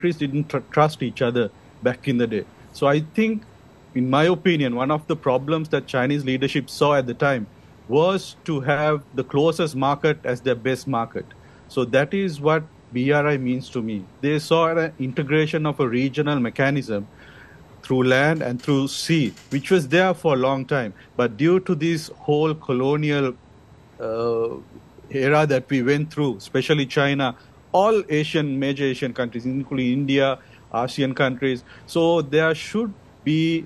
countries didn't trust each other back in the day. So I think, in my opinion, one of the problems that Chinese leadership saw at the time was to have the closest market as their best market. So that is what BRI means to me. They saw an integration of a regional mechanism through land and through sea, which was there for a long time. But due to this whole colonial era that we went through, especially China, all major Asian countries, including India, ASEAN countries, so there should be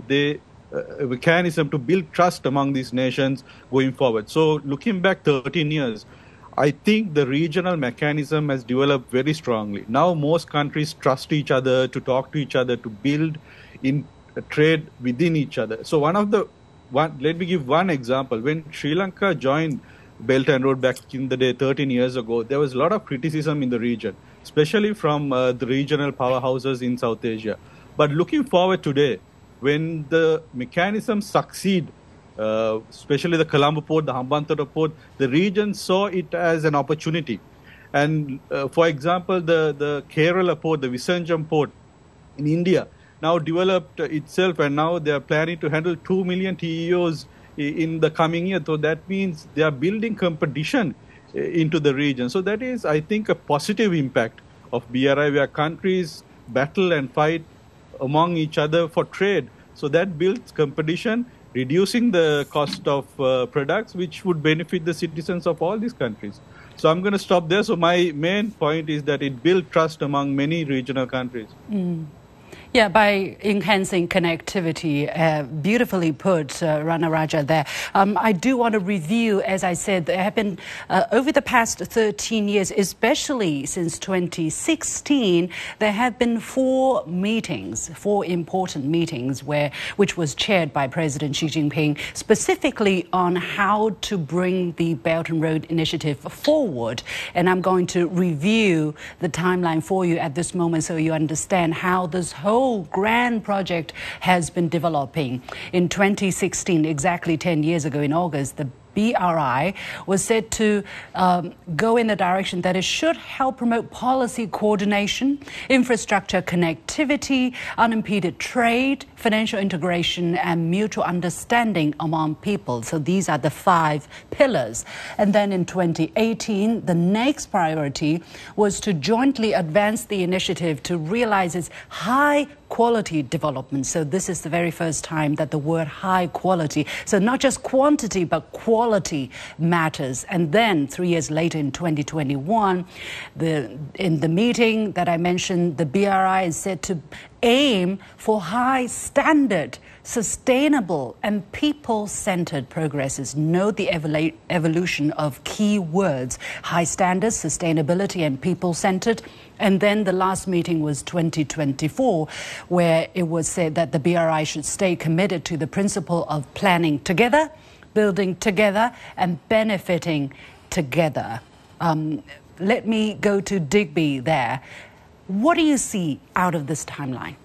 a mechanism to build trust among these nations going forward. So looking back 13 years, I think the regional mechanism has developed very strongly. Now most countries trust each other, to talk to each other, to build in trade within each other. So let me give one example. When Sri Lanka joined Belt and Road back in the day 13 years ago, there was a lot of criticism in the region, especially from the regional powerhouses in South Asia. But looking forward today, when the mechanisms succeed, especially the Colombo port, the Hambantota port, the region saw it as an opportunity. And for example, the Kerala port, the Visakhapatnam port in India, now developed itself, and now they are planning to handle 2 million TEOs in the coming year. So that means they are building competition into the region. So that is, I think, a positive impact of BRI, where countries battle and fight among each other for trade. So that builds competition, reducing the cost of products, which would benefit the citizens of all these countries. So I'm going to stop there. So my main point is that it builds trust among many regional countries. Yeah, by enhancing connectivity, beautifully put, Rana Raja there. I do want to review, as I said, there have been, over the past 13 years, especially since 2016, there have been four important meetings, which was chaired by President Xi Jinping, specifically on how to bring the Belt and Road Initiative forward. And I'm going to review the timeline for you at this moment so you understand how this whole grand project has been developing. In 2016, exactly 10 years ago in August, the BRI was said to go in the direction that it should help promote policy coordination, infrastructure connectivity, unimpeded trade, financial integration, and mutual understanding among people. So these are the 5 pillars. And then in 2018, the next priority was to jointly advance the initiative to realize its high quality development. So this is the very first time that the word high quality, so not just quantity, but quality matters. And then 3 years later in 2021, in the meeting that I mentioned, the BRI is said to aim for high standard, sustainable and people-centered progresses. Note the evolution of key words: high standards, sustainability and people-centered. And then the last meeting was 2024, where it was said that the BRI should stay committed to the principle of planning together, building together and benefiting together. Let me go to Digby there. What do you see out of this timeline?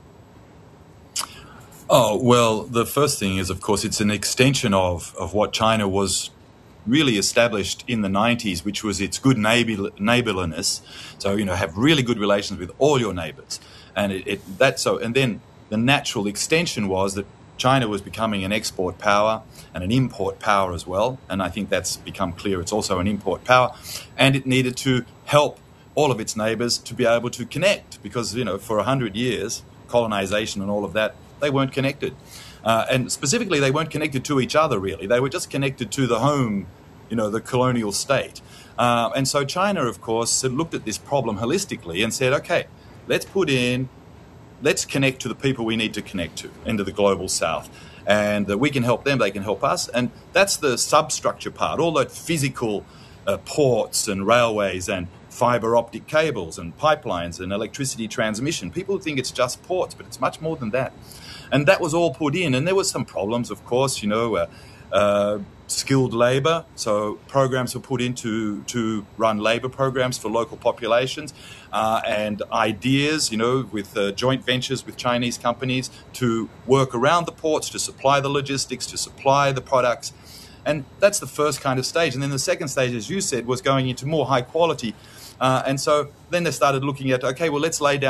Oh, well, the first thing is, of course, it's an extension of what China was really established in the 90s, which was its good neighborliness. So, have really good relations with all your neighbors. And and then the natural extension was that China was becoming an export power and an import power as well. And I think that's become clear. It's also an import power. And it needed to help all of its neighbors to be able to connect because, for 100 years, colonization and all of that, they weren't connected. And specifically, they weren't connected to each other, really. They were just connected to the home, the colonial state. And so China, of course, looked at this problem holistically and said, okay, let's connect to the people we need to connect to into the global south. And we can help them, they can help us. And that's the substructure part, all that physical ports and railways and fiber optic cables and pipelines and electricity transmission. People think it's just ports, but it's much more than that. And that was all put in. And there were some problems, of course, skilled labour. So programs were put in to run labour programs for local populations and ideas, with joint ventures with Chinese companies to work around the ports, to supply the logistics, to supply the products. And that's the first kind of stage. And then the second stage, as you said, was going into more high quality. And so then they started looking at, okay, well, let's lay down